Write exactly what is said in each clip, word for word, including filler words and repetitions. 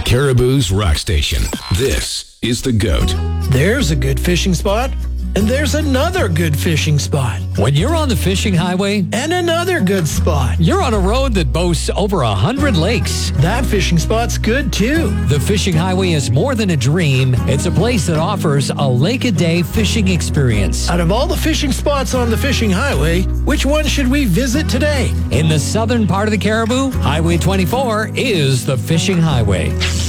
Caribou's Rock Station. This is The Goat. There's a good fishing spot. And there's another good fishing spot. When you're on the fishing highway, And another good spot. you're on a road that boasts over a hundred lakes. That fishing spot's good too. The fishing highway is more than a dream. It's a place that offers a lake-a-day fishing experience. Out of all the fishing spots on the fishing highway, which one should we visit today? In the southern part of the Caribou, Highway twenty-four is the fishing highway.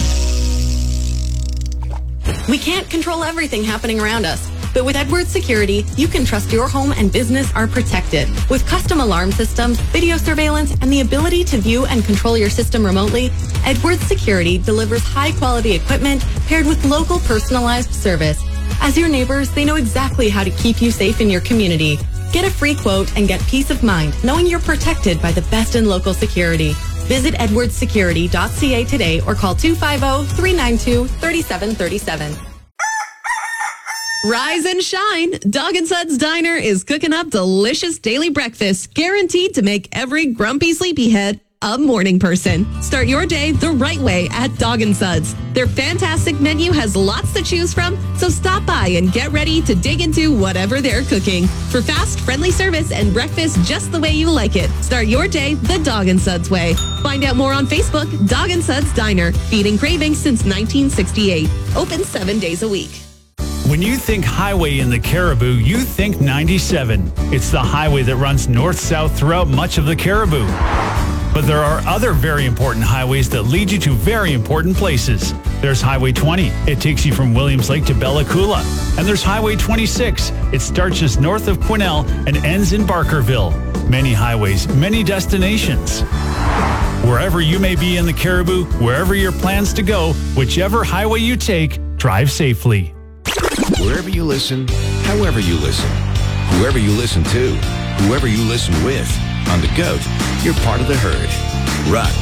We can't control everything happening around us. But with Edwards Security, you can trust your home and business are protected. With custom alarm systems, video surveillance, and the ability to view and control your system remotely, Edwards Security delivers high-quality equipment paired with local personalized service. As your neighbors, they know exactly how to keep you safe in your community. Get a free quote and get peace of mind knowing you're protected by the best in local security. Visit edwards security dot c a today or call two five zero, three nine two, three seven three seven. Rise and shine. Dog and Suds Diner is cooking up delicious daily breakfast guaranteed to make every grumpy sleepyhead a morning person. Start your day the right way at Dog and Suds. Their fantastic menu has lots to choose from, so stop by and get ready to dig into whatever they're cooking. For fast, friendly service and breakfast just the way you like it, start your day the Dog and Suds way. Find out more on Facebook, Dog and Suds Diner, feeding cravings since nineteen sixty-eight. Open seven days a week. When you think highway in the Caribou, you think ninety-seven. It's the highway that runs north-south throughout much of the Caribou. But there are other very important highways that lead you to very important places. There's Highway twenty. It takes you from Williams Lake to Bella Coola. And there's Highway twenty-six. It starts just north of Quesnel and ends in Barkerville. Many highways, many destinations. Wherever you may be in the Caribou, wherever your plans to go, whichever highway you take, drive safely. Wherever you listen, however you listen, whoever you listen to, whoever you listen with, on The Goat, you're part of the herd. Rock